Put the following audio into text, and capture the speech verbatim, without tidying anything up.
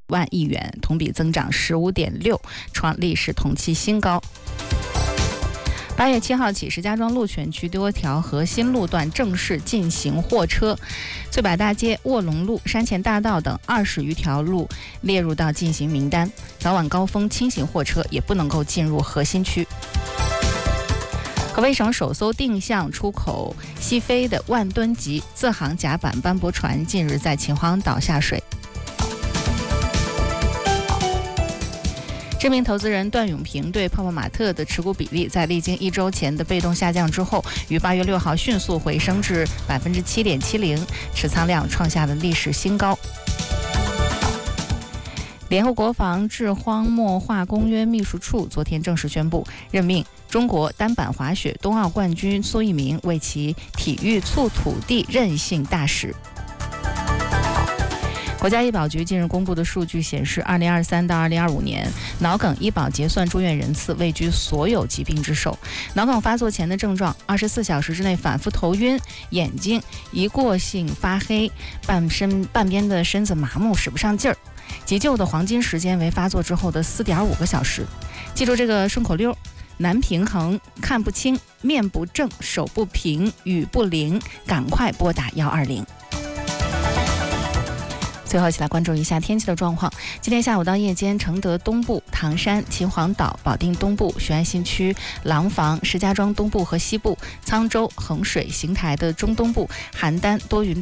万亿元，同比增长 十五点六， 创历史同期新高。八月七号起，石家庄路全区多条核心路段正式进行货车，翠柏大街、卧龙路、山前大道等二十余条路列入到禁行名单，早晚高峰轻型货车也不能够进入核心区。河北省首艘定向出口西非的万吨级自航甲板斑驳船近日在秦皇岛下水。知名投资人段永平对泡泡玛特的持股比例在历经一周前的被动下降之后，于八月六号迅速回升至 百分之七点七零， 持仓量创下了历史新高。联合国防治荒漠化公约秘书处昨天正式宣布，任命中国单板滑雪冬奥冠军苏翊鸣为其体育促土地韧性大使。国家医保局近日公布的数据显示，二零二三到二零二五年脑梗医保结算住院人次位居所有疾病之首。脑梗发作前的症状：二十四小时之内反复头晕、眼睛一过性发黑、半身半边的身子麻木、使不上劲儿。急救的黄金时间为发作之后的 四点五个小时。记住这个顺口溜：难平衡、看不清、面不正、手不平、语不灵，赶快拨打一二零。最后一起来关注一下天气的状况。今天下午到夜间，承德东部、唐山、秦皇岛、保定东部、雄安新区、廊坊、石家庄东部和西部、沧州、衡水、邢台的中东部、邯郸多云